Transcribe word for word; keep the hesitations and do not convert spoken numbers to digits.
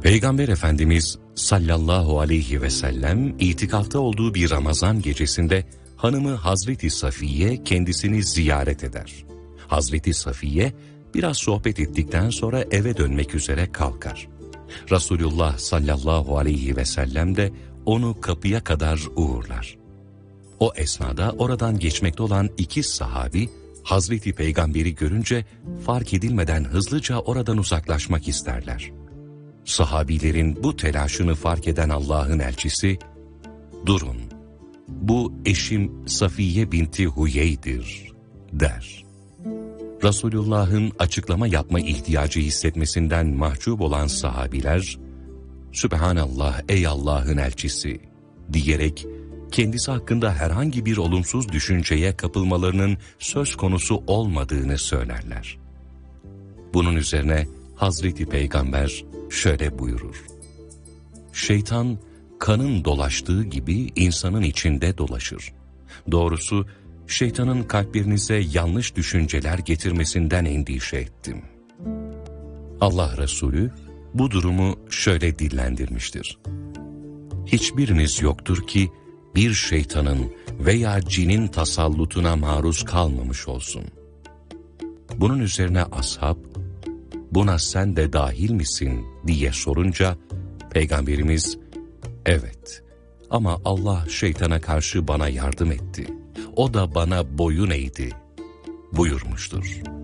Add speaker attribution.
Speaker 1: Peygamber Efendimiz sallallahu aleyhi ve sellem itikafta olduğu bir Ramazan gecesinde hanımı Hazreti Safiye kendisini ziyaret eder. Hazreti Safiye biraz sohbet ettikten sonra eve dönmek üzere kalkar. Resulullah sallallahu aleyhi ve sellem de onu kapıya kadar uğurlar. O esnada oradan geçmekte olan iki sahabi Hazreti Peygamber'i görünce fark edilmeden hızlıca oradan uzaklaşmak isterler. Sahabilerin bu telaşını fark eden Allah'ın elçisi, "Durun, bu eşim Safiye binti Huyey'dir," der. Resulullah'ın açıklama yapma ihtiyacı hissetmesinden mahcup olan sahabiler, "Sübhanallah ey Allah'ın elçisi," diyerek kendisi hakkında herhangi bir olumsuz düşünceye kapılmalarının söz konusu olmadığını söylerler. Bunun üzerine Hazreti Peygamber şöyle buyurur: "Şeytan kanın dolaştığı gibi insanın içinde dolaşır. Doğrusu şeytanın kalplerinize yanlış düşünceler getirmesinden endişe ettim." Allah Resulü bu durumu şöyle dillendirmiştir: "Hiçbiriniz yoktur ki bir şeytanın veya cinin tasallutuna maruz kalmamış olsun." Bunun üzerine ashab, "Buna sen de dahil misin?" diye sorunca Peygamberimiz, "Evet, ama Allah şeytana karşı bana yardım etti. O da bana boyun eğdi," buyurmuştur.